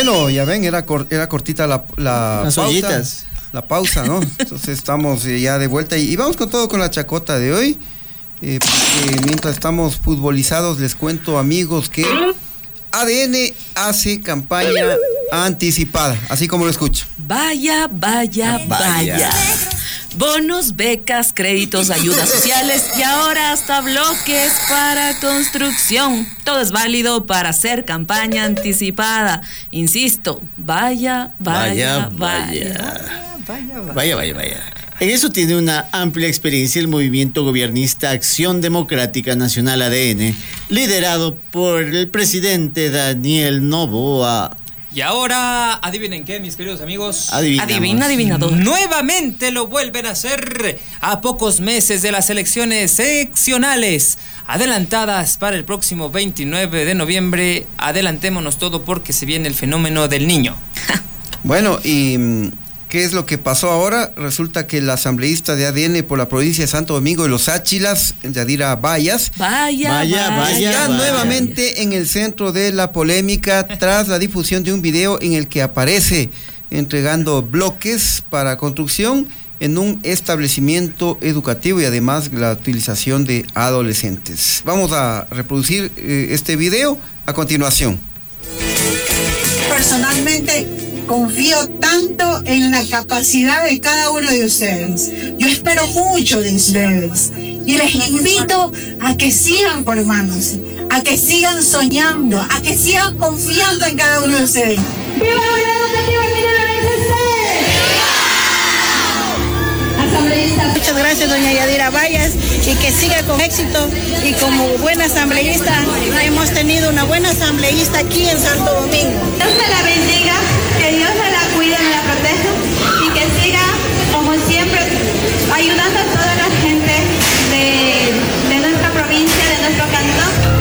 Bueno, ya ven, era cortita la Las pausa, ollitas. la pausa, ¿no? Entonces estamos ya de vuelta y vamos con todo con la chacota de hoy. Porque mientras estamos futbolizados, les cuento, amigos, que ADN hace campaña anticipada, así como lo escuchan. Vaya. Bonos, becas, créditos, ayudas sociales y ahora hasta bloques para construcción. Todo es válido para hacer campaña anticipada. Insisto, vaya. En eso tiene una amplia experiencia el movimiento gobernista Acción Democrática Nacional ADN, liderado por el presidente Daniel Noboa. Y ahora, adivinen qué, mis queridos amigos. Adivinador. Nuevamente lo vuelven a hacer a pocos meses de las elecciones seccionales adelantadas para el próximo 29 de noviembre. Adelantémonos todo porque se viene el fenómeno del niño. Bueno, y ¿qué es lo que pasó ahora? Resulta que la asambleísta de ADN por la provincia de Santo Domingo de los Áchilas, Yadira Bayas, está nuevamente en el centro de la polémica tras la difusión de un video en el que aparece entregando bloques para construcción en un establecimiento educativo y además la utilización de adolescentes. Vamos a reproducir este video a continuación. Personalmente confío tanto en la capacidad de cada uno de ustedes. Yo espero mucho de ustedes y les invito a que sigan formándose, a que sigan soñando, a que sigan confiando en cada uno de ustedes. ¡Viva la unidad educativa asambleísta! Muchas gracias, doña Yadira Bayas, y que siga con éxito. Y como buena asambleísta, hemos tenido una buena asambleísta aquí en Santo Domingo. Dios me la bendiga, que Dios me la cuide, me la proteja y que siga, como siempre, ayudando a toda la gente de nuestra provincia, de nuestro cantón.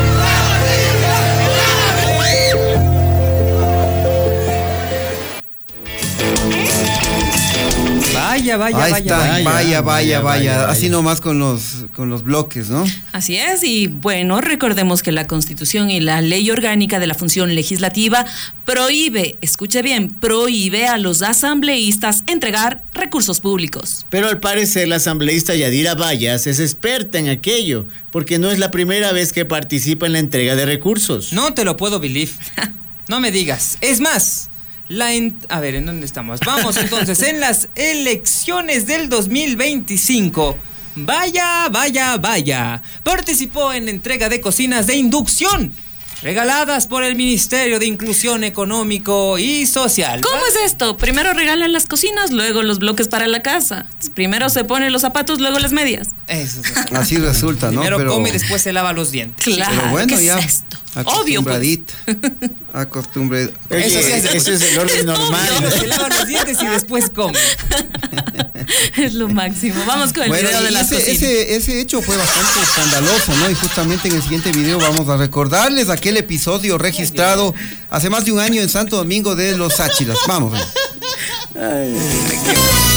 Vaya. Así nomás con los bloques, ¿no? Así es, y bueno, recordemos que la Constitución y la Ley Orgánica de la Función Legislativa prohíbe, escuche bien, prohíbe a los asambleístas entregar recursos públicos. Pero al parecer la asambleísta Yadira Bayas es experta en aquello, porque no es la primera vez que participa en la entrega de recursos. No te lo puedo believe. No me digas. Es más, a ver, ¿en dónde estamos? Vamos entonces, en las elecciones del 2025. Vaya. Participó en la entrega de cocinas de inducción regaladas por el Ministerio de Inclusión Económico y Social. ¿Cómo es esto? Primero regalan las cocinas, luego los bloques para la casa. Primero se ponen los zapatos, luego las medias. Eso es. Así resulta, ¿no? Primero come y después se lava los dientes. Claro, pero bueno, ¿qué ya. es esto? Acostumbradita. Acostumbré. Eso es el orden normal. Primero se lava los dientes y después come. Es lo máximo. Vamos con el video de las cocinas. Ese hecho fue bastante escandaloso, ¿no? Y justamente en el siguiente video vamos a recordarles aquel episodio registrado hace más de un año en Santo Domingo de los Áchilas. Vamos. Ay.